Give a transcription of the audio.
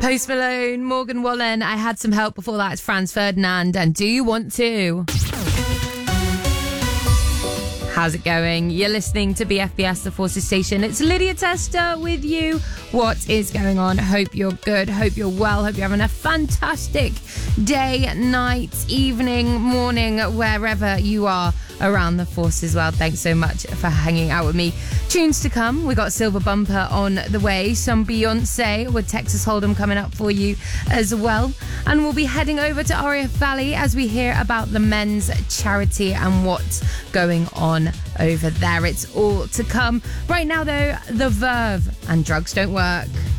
Post Malone, Morgan Wallen. I had some help before that. It's Franz Ferdinand. And Do You Want To? How's it going? You're listening to BFBS, the Forces Station. It's Lydia Tester with you. What is going on? Hope you're good. Hope you're well. Hope you're having a fantastic day, night, evening, morning, wherever you are around the Forces world. Thanks so much for hanging out with me. Tunes to come. We got Silver Bumper on the way. Some Beyonce with Texas Hold'em coming up for you as well. And we'll be heading over to RAF Valley as we hear about the men's charity and what's going on over there. It's all to come. Right now, though, The Verve and Drugs Don't Work.